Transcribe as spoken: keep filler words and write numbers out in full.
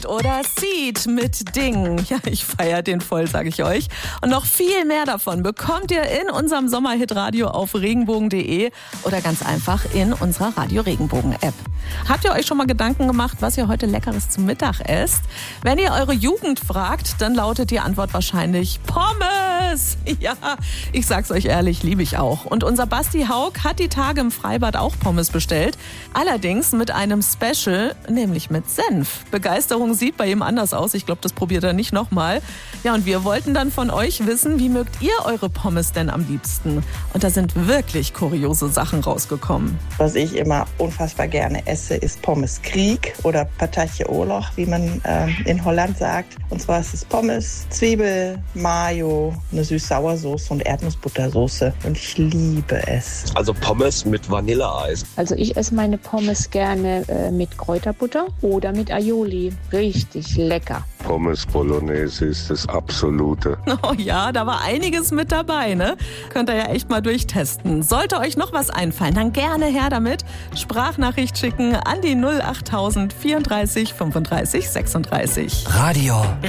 Oder Seed mit Ding. Ja, ich feiere den voll, sage ich euch. Und noch viel mehr davon bekommt ihr in unserem Sommerhit-Radio auf regenbogen punkt de oder ganz einfach in unserer Radio Regenbogen-App. Habt ihr euch schon mal Gedanken gemacht, was ihr heute Leckeres zum Mittag esst? Wenn ihr eure Jugend fragt, dann lautet die Antwort wahrscheinlich Pommes. Ja, ich sag's euch ehrlich, liebe ich auch. Und unser Basti Haug hat die Tage im Freibad auch Pommes bestellt. Allerdings mit einem Special, nämlich mit Senf. Begeisterung sieht bei ihm anders aus. Ich glaube, das probiert er nicht nochmal. Ja, und wir wollten dann von euch wissen, wie mögt ihr eure Pommes denn am liebsten? Und da sind wirklich kuriose Sachen rausgekommen. Was ich immer unfassbar gerne esse, ist Pommes Krieg oder Patatje Oorlog, wie man äh, in Holland sagt. Und zwar ist es Pommes, Zwiebel, Mayo, eine Süß-Sauersoße und Erdnussbuttersoße. Und ich liebe es. Also Pommes mit Vanilleeis. Also ich esse meine Pommes gerne äh, mit Kräuterbutter oder mit Aioli. Richtig lecker. Pommes Bolognese ist das Absolute. Oh ja, da war einiges mit dabei, ne? Könnt ihr ja echt mal durchtesten. Sollte euch noch was einfallen, dann gerne her damit. Sprachnachricht schicken an die null achttausend vierunddreißig fünfunddreißig sechsunddreißig. Radio